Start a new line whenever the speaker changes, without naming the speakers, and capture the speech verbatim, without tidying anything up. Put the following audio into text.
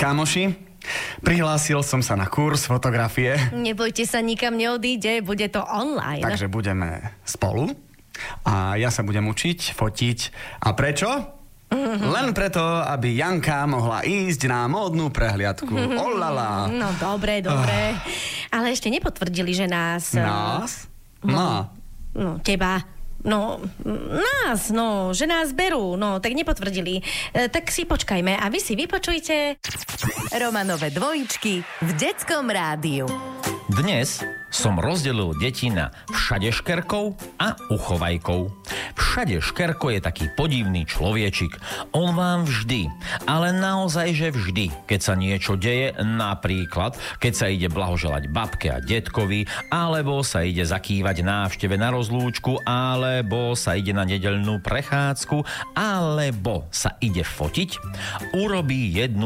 Kámoši, prihlásil som sa na kurz fotografie.
Nebojte sa, nikam neodíde, bude to online.
Takže budeme spolu a ja sa budem učiť fotiť. A prečo? Mm-hmm. Len preto, aby Janka mohla ísť na módnu prehliadku. Mm-hmm. Olala.
No dobre, dobre. Oh. Ale ešte nepotvrdili, že nás...
Nás? No.
No, teba... No, nás, no, že nás berú, no, tak nepotvrdili. E, tak si počkajme a vy si vypočujte
Romanové dvojičky v Detskom rádiu.
Dnes som rozdelil deti na všadeškerkov a uchovajkov. Všadeškerko je taký podivný človečik. On vám vždy, ale naozaj, že vždy, keď sa niečo deje, napríklad, keď sa ide blahoželať babke a detkovi, alebo sa ide zakývať návšteve na rozlúčku, alebo sa ide na nedeľnú prechádzku, alebo sa ide fotiť, urobí jednu